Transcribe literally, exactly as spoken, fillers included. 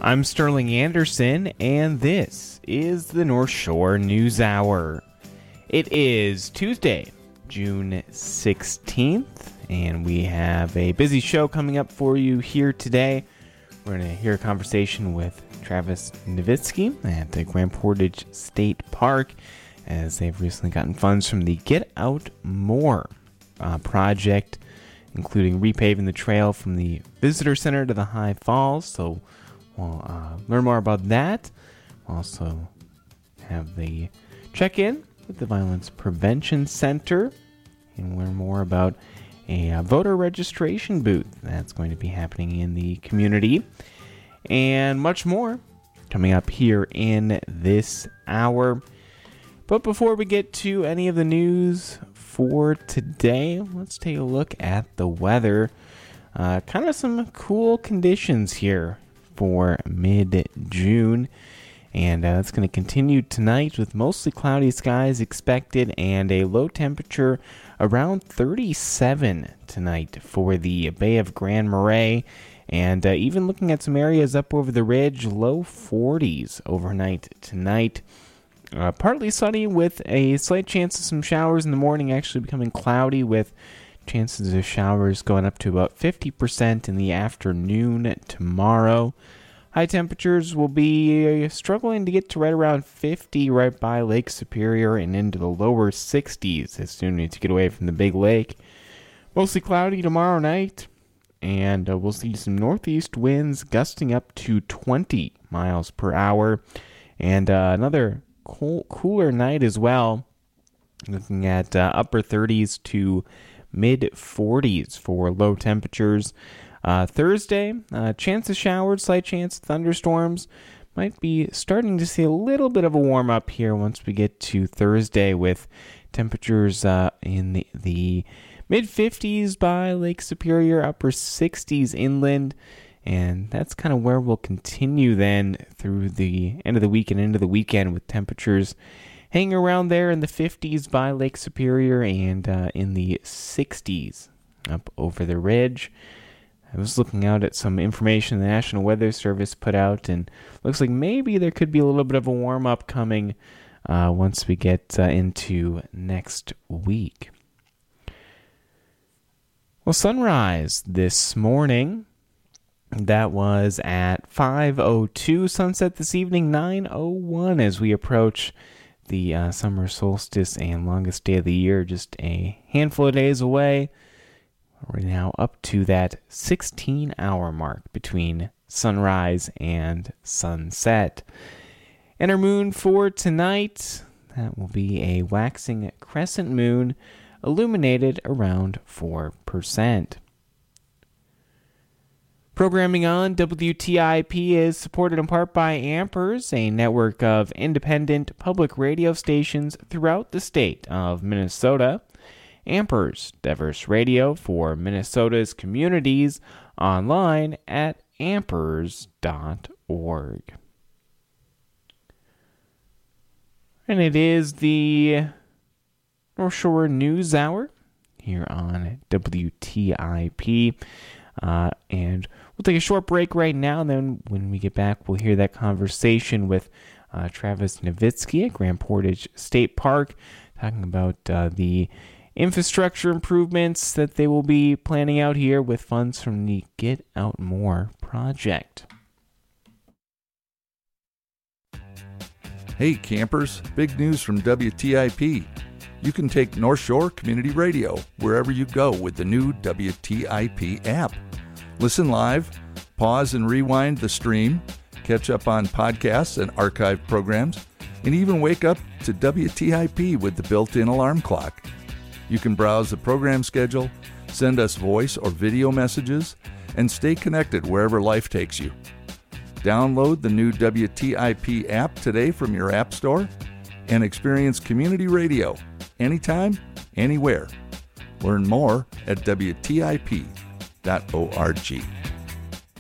I'm Sterling Anderson, and this is the North Shore News Hour. It is Tuesday, June sixteenth, and we have a busy show coming up for you here today. We're going to hear a conversation with Travis Nowitzki at the Grand Portage State Park, as they've recently gotten funds from the Get Out More uh, project, including repaving the trail from the Visitor Center to the High Falls. So we'll uh, learn more about that. We'll also have the check-in with the Violence Prevention Center and learn more about a uh, voter registration booth that's going to be happening in the community, and much more coming up here in this hour. But before we get to any of the news for today, let's take a look at the weather. Uh, kind of some cool conditions here for mid-June. And uh, it's going to continue tonight with mostly cloudy skies expected and a low temperature around thirty-seven tonight for the Bay of Grand Marais. And uh, even looking at some areas up over the ridge, low forties overnight tonight. Uh, partly sunny with a slight chance of some showers in the morning, actually becoming cloudy with chances of showers going up to about fifty percent in the afternoon tomorrow. High temperatures will be struggling to get to right around fifty right by Lake Superior and into the lower sixties as soon as you get away from the big lake. Mostly cloudy tomorrow night, and uh, we'll see some northeast winds gusting up to twenty miles per hour, and uh, another cool, cooler night as well, looking at uh, upper thirties to mid forties for low temperatures. Uh, Thursday, uh, chance of showers, slight chance of thunderstorms. Might be starting to see a little bit of a warm up here once we get to Thursday, with temperatures uh, in the, the mid fifties by Lake Superior, upper sixties inland. And that's kind of where we'll continue then through the end of the week and into the weekend, with temperatures hanging around there in the fifties by Lake Superior and uh, in the sixties up over the ridge. I was looking out at some information the National Weather Service put out, and looks like maybe there could be a little bit of a warm-up coming uh, once we get uh, into next week. Well, sunrise this morning, that was at five oh two. Sunset this evening, nine oh one, as we approach the uh, summer solstice and longest day of the year, just a handful of days away. We're now up to that sixteen-hour mark between sunrise and sunset. And our moon for tonight, that will be a waxing crescent moon, illuminated around four percent. Programming on W T I P is supported in part by Ampers, a network of independent public radio stations throughout the state of Minnesota. Ampers, diverse radio for Minnesota's communities, online at ampers dot org. And it is the North Shore News Hour here on W T I P. Uh, and we'll take a short break right now, and then when we get back, we'll hear that conversation with uh, Travis Nowitzki at Grand Portage State Park, talking about uh, the infrastructure improvements that they will be planning out here with funds from the Get Out More project. Hey campers, big news from W T I P. You can take North Shore Community Radio wherever you go with the new W T I P app. Listen live, pause and rewind the stream, catch up on podcasts and archived programs, and even wake up to W T I P with the built-in alarm clock. You can browse the program schedule, send us voice or video messages, and stay connected wherever life takes you. Download the new W T I P app today from your app store and experience community radio anytime, anywhere. Learn more at W T I P dot org.